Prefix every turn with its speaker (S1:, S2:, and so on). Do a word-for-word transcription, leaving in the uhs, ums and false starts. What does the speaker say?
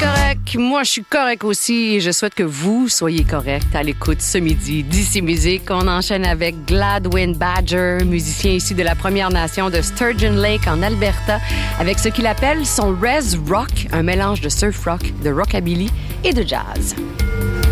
S1: correct. Moi, je suis correct aussi et je souhaite que vous soyez correct à l'écoute ce midi d'I C Musique. On enchaîne avec Gladwin Badger, musicien issu de la Première Nation de Sturgeon Lake en Alberta, avec ce qu'il appelle son Res Rock, un mélange de surf rock, de rockabilly et de jazz.